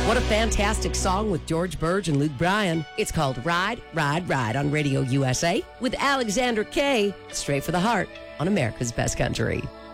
What a fantastic song with George Burge and Luke Bryan. It's called Ride, Ride, Ride on Radio USA with Alexander Kay. Straight for the heart on America's Best Country.